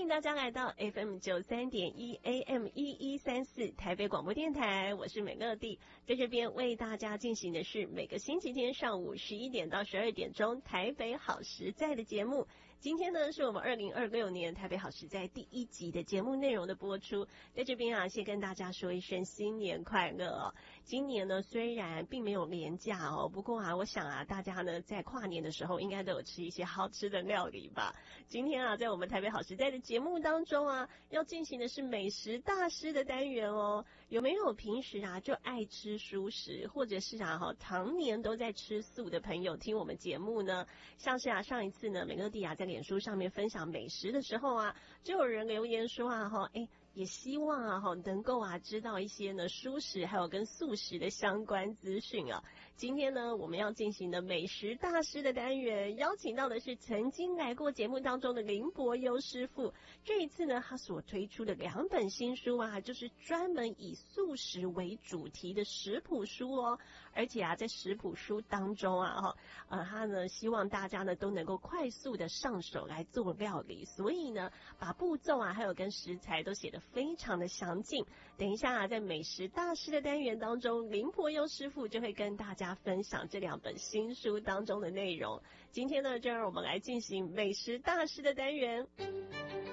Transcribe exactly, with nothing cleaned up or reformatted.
迎大家来到 F M 九三点一 A M 一一三四台北广播电台，我是美乐蒂，在这边为大家进行的是每个星期天上午十一点到十二点钟台北好实在的节目。今天呢，是我们二零二六年台北好实在第一集的节目内容的播出。在这边啊，先跟大家说一声新年快乐哦。今年呢，虽然并没有连假哦，不过啊，我想啊，大家呢在跨年的时候应该都有吃一些好吃的料理吧。今天啊，在我们台北好实在的节目当中啊，要进行的是美食大师的单元哦。有没有平时啊就爱吃蔬食，或者是啊哈常年都在吃素的朋友听我们节目呢？像是啊上一次呢，美乐蒂啊在脸书上面分享美食的时候啊，就有人留言说啊哈，哎。也希望啊哈能够啊知道一些呢蔬食还有跟素食的相关资讯啊。今天呢我们要进行的美食大师的单元，邀请到的是曾经来过节目当中的林伯优师傅。这一次呢他所推出的两本新书啊，就是专门以素食为主题的食谱书哦。而且啊在食谱书当中啊哈呃他呢希望大家呢都能够快速的上手来做料理，所以呢把步骤啊还有跟食材都写得非常的详尽。等一下啊，在美食大师的单元当中，林伯优师傅就会跟大家分享这两本新书当中的内容。今天呢，就让我们来进行美食大师的单元。